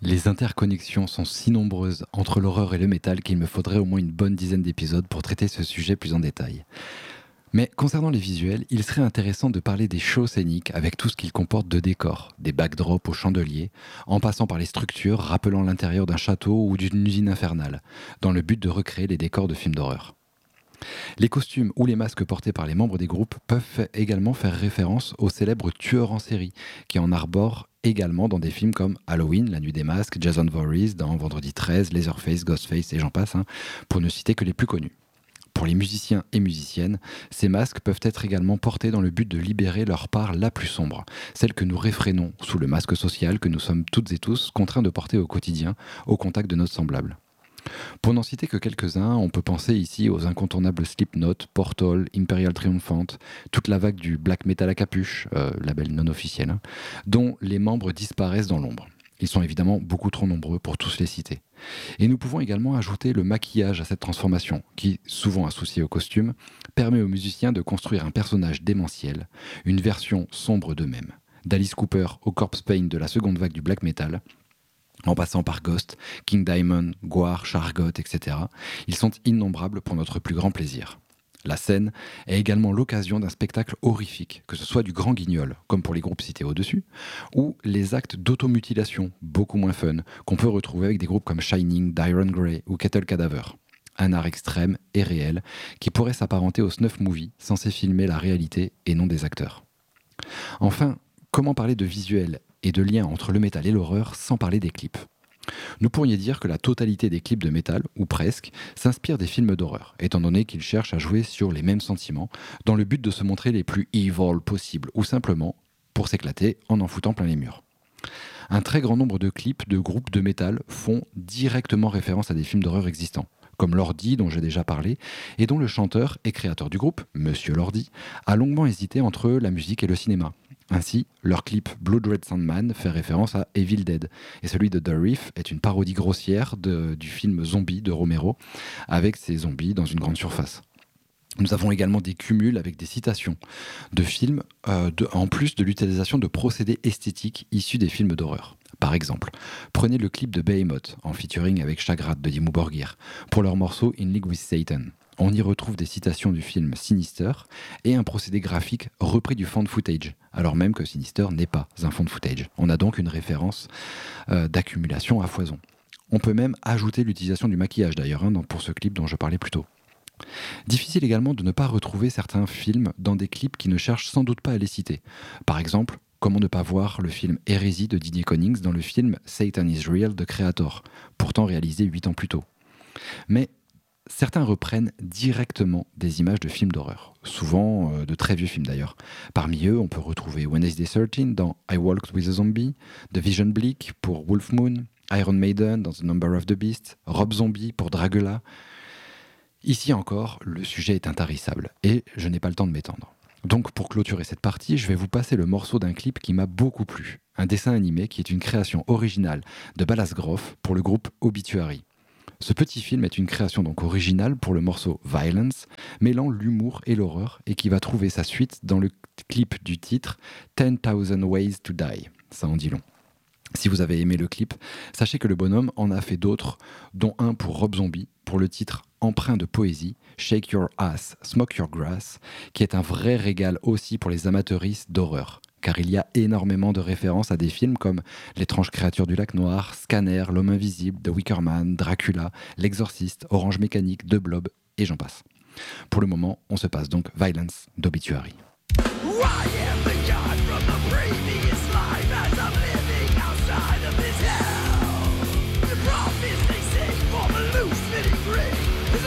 Les interconnexions sont si nombreuses entre l'horreur et le métal qu'il me faudrait au moins une bonne dizaine d'épisodes pour traiter ce sujet plus en détail. Mais concernant les visuels, il serait intéressant de parler des shows scéniques avec tout ce qu'ils comportent de décors, des backdrops aux chandeliers, en passant par les structures rappelant l'intérieur d'un château ou d'une usine infernale, dans le but de recréer les décors de films d'horreur. Les costumes ou les masques portés par les membres des groupes peuvent également faire référence aux célèbres tueurs en série, qui en arborent également dans des films comme Halloween, La Nuit des Masques, Jason Voorhees dans Vendredi 13, Leatherface, Ghostface et j'en passe, pour ne citer que les plus connus. Pour les musiciens et musiciennes, ces masques peuvent être également portés dans le but de libérer leur part la plus sombre, celle que nous réfrénons sous le masque social que nous sommes toutes et tous contraints de porter au quotidien, au contact de nos semblables. Pour n'en citer que quelques-uns, on peut penser ici aux incontournables Slipknot, Portal, Imperial Triumphant, toute la vague du black metal à capuche, label non officiel, dont les membres disparaissent dans l'ombre. Ils sont évidemment beaucoup trop nombreux pour tous les citer. Et nous pouvons également ajouter le maquillage à cette transformation, qui, souvent associé au costume, permet aux musiciens de construire un personnage démentiel, une version sombre d'eux-mêmes. D'Alice Cooper au corpse paint de la seconde vague du black metal, en passant par Ghost, King Diamond, Gwar, Shargot, etc. Ils sont innombrables pour notre plus grand plaisir. La scène est également l'occasion d'un spectacle horrifique, que ce soit du grand guignol, comme pour les groupes cités au-dessus, ou les actes d'automutilation, beaucoup moins fun, qu'on peut retrouver avec des groupes comme Shining, d'Iron Grey ou Kettle Cadaver. Un art extrême et réel qui pourrait s'apparenter au snuff movie, censé filmer la réalité et non des acteurs. Enfin, comment parler de visuel et de lien entre le métal et l'horreur sans parler des clips ? Nous pourrions dire que la totalité des clips de métal, ou presque, s'inspire des films d'horreur, étant donné qu'ils cherchent à jouer sur les mêmes sentiments, dans le but de se montrer les plus evil possibles, ou simplement pour s'éclater en foutant plein les murs. Un très grand nombre de clips de groupes de métal font directement référence à des films d'horreur existants, comme Lordi dont j'ai déjà parlé, et dont le chanteur et créateur du groupe, Monsieur Lordi, a longuement hésité entre la musique et le cinéma. Ainsi, leur clip Blood Red Sandman fait référence à Evil Dead, et celui de The Reef est une parodie grossière du film Zombie de Romero, avec ses zombies dans une grande surface. Nous avons également des cumuls avec des citations de films, en plus de l'utilisation de procédés esthétiques issus des films d'horreur. Par exemple, prenez le clip de Behemoth, en featuring avec Chagrat de Dimmu Borgir, pour leur morceau In League with Satan. On y retrouve des citations du film Sinister et un procédé graphique repris du found footage, alors même que Sinister n'est pas un found footage. On a donc une référence d'accumulation à foison. On peut même ajouter l'utilisation du maquillage d'ailleurs, pour ce clip dont je parlais plus tôt. Difficile également de ne pas retrouver certains films dans des clips qui ne cherchent sans doute pas à les citer. Par exemple, comment ne pas voir le film Hérésie de Didier Connings dans le film Satan is Real de Creator, pourtant réalisé 8 ans plus tôt. Mais certains reprennent directement des images de films d'horreur, souvent de très vieux films d'ailleurs. Parmi eux, on peut retrouver Wednesday 13 dans I Walked with a Zombie, The Vision Bleak pour Wolf Moon, Iron Maiden dans The Number of the Beast, Rob Zombie pour Dracula. Ici encore, le sujet est intarissable et je n'ai pas le temps de m'étendre. Donc pour clôturer cette partie, je vais vous passer le morceau d'un clip qui m'a beaucoup plu, un dessin animé qui est une création originale de Ballas Groff pour le groupe Obituary. Ce petit film est une création donc originale pour le morceau Violence, mêlant l'humour et l'horreur et qui va trouver sa suite dans le clip du titre 10,000 Ways to Die. Ça en dit long. Si vous avez aimé le clip, sachez que le bonhomme en a fait d'autres, dont un pour Rob Zombie, pour le titre empreint de poésie, Shake Your Ass, Smoke Your Grass, qui est un vrai régal aussi pour les amateuristes d'horreur, car il y a énormément de références à des films comme L'étrange créature du lac noir, Scanner, L'homme invisible, The Wicker Man, Dracula, L'Exorciste, Orange Mécanique, The Blob, et j'en passe. Pour le moment, on se passe donc Violence d'Obituary. I am the god from the previous